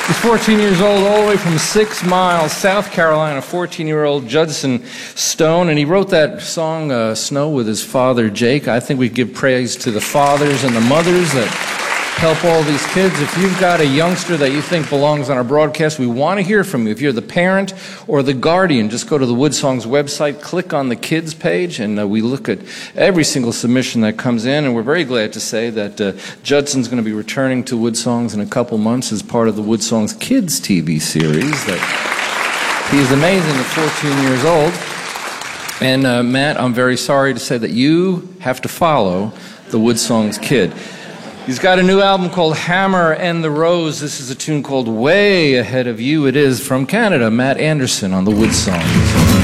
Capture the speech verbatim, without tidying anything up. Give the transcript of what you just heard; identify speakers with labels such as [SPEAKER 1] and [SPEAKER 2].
[SPEAKER 1] He's fourteen years old, all the way from Six Miles, South Carolina, fourteen-year-old Judson Stone, and he wrote that song, uh, Snow, with his father, Jake. I think we give praise to the fathers and the mothers that help all these kids. If you've got a youngster that you think belongs on our broadcast, we want to hear from you. If you're the parent or the guardian, just go to the Woodsongs website, click on the kids page, and uh, we look at every single submission that comes in, and we're very glad to say that uh, Judson's going to be returning to Woodsongs in a couple months as part of the Woodsongs Kids T V series. That he's amazing at fourteen years old. And uh, Matt, I'm very sorry to say that you have to follow the Woodsongs Kid. He's got a new album called Hammer and the Rose. This is a tune called Way Ahead of You. It is from Canada, Matt Anderson on the Woodsongs.